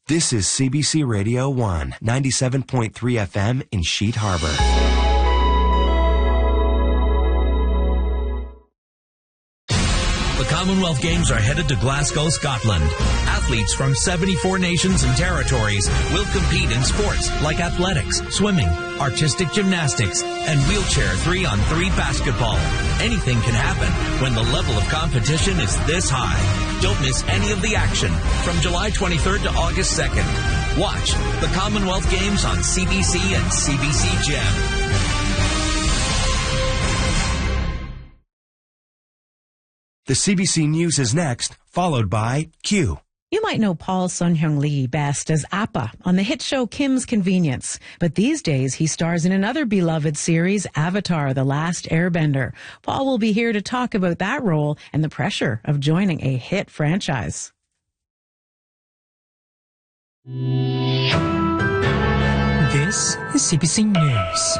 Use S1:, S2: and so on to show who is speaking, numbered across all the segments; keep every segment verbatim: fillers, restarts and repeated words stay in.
S1: This is C B C Radio one, ninety-seven point three F M in Sheet Harbor.
S2: The Commonwealth Games are headed to Glasgow, Scotland. Athletes from seventy-four nations and territories will compete in sports like athletics, swimming, artistic gymnastics, and wheelchair three on three basketball. Anything can happen when the level of competition is this high. Don't miss any of the action from July twenty-third to August second. Watch the Commonwealth Games on C B C and C B C Gem.
S1: The C B C News is next, followed by Q.
S3: You might know Paul Sun-Hyung Lee best as Appa on the hit show Kim's Convenience. But these days, he stars in another beloved series, Avatar: The Last Airbender. Paul will be here to talk about that role and the pressure of joining a hit franchise.
S4: This is C B C News.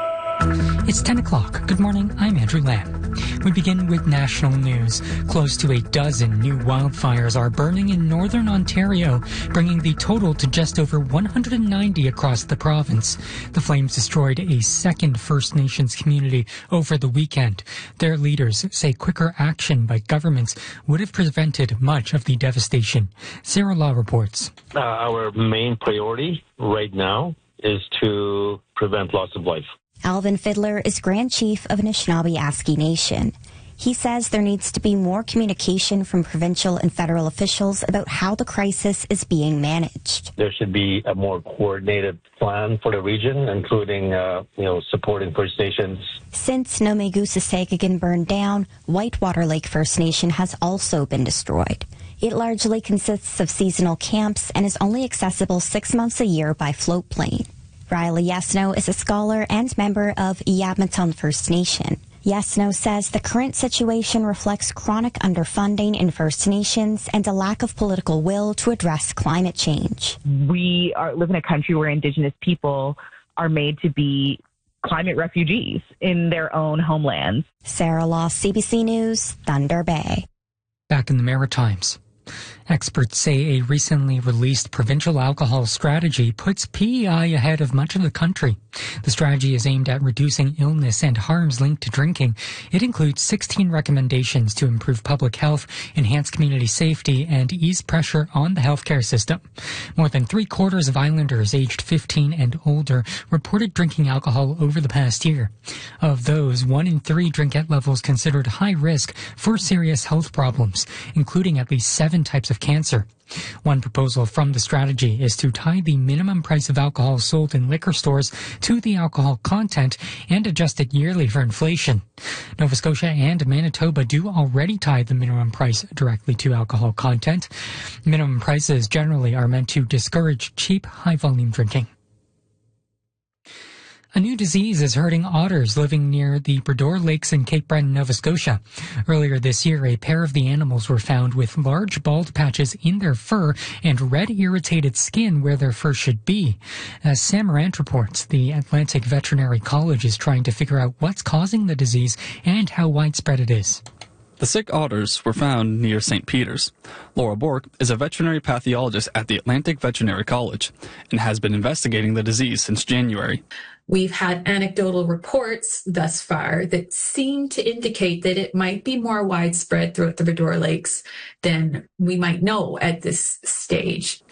S4: It's ten o'clock. Good morning, I'm Andrew Lamb. We begin with national news. Close to a dozen new wildfires are burning in northern Ontario, bringing the total to just over one hundred ninety across the province. The flames destroyed a second First Nations community over the weekend. Their leaders say quicker action by governments would have prevented much of the devastation. Sarah Law reports.
S5: Uh, our main priority right now is to prevent loss of life.
S6: Alvin Fiddler is Grand Chief of Anishinaabe Aski Nation. He says there needs to be more communication from provincial and federal officials about how the crisis is being managed.
S5: There should be a more coordinated plan for the region, including, uh, you know, supporting First Nations.
S6: Since Nomegusasegagan burned down, Whitewater Lake First Nation has also been destroyed. It largely consists of seasonal camps and is only accessible six months a year by float plane. Riley Yesno is a scholar and member of Iyabmaton First Nation. Yesno says the current situation reflects chronic underfunding in First Nations and a lack of political will to address climate change.
S7: We are, live in a country where Indigenous people are made to be climate refugees in their own homelands.
S6: Sarah Law, C B C News, Thunder Bay.
S4: Back in the Maritimes. Experts say a recently released provincial alcohol strategy puts P E I ahead of much of the country. The strategy is aimed at reducing illness and harms linked to drinking. It includes sixteen recommendations to improve public health, enhance community safety, and ease pressure on the healthcare system. More than three quarters of islanders aged fifteen and older reported drinking alcohol over the past year. Of those, one in three drink at levels considered high risk for serious health problems, including at least seven types of cancer. One proposal from the strategy is to tie the minimum price of alcohol sold in liquor stores to the alcohol content and adjust it yearly for inflation. Nova Scotia and Manitoba do already tie the minimum price directly to alcohol content. Minimum prices generally are meant to discourage cheap, high-volume drinking. A new disease is hurting otters living near the Bredor Lakes in Cape Breton, Nova Scotia. Earlier this year, a pair of the animals were found with large bald patches in their fur and red irritated skin where their fur should be. As Sam Morant reports, the Atlantic Veterinary College is trying to figure out what's causing the disease and how widespread it is.
S8: The sick otters were found near Saint Peter's. Laura Bork is a veterinary pathologist at the Atlantic Veterinary College and has been investigating the disease since January.
S9: We've had anecdotal reports thus far that seem to indicate that it might be more widespread throughout the Bredor Lakes than we might know at this stage.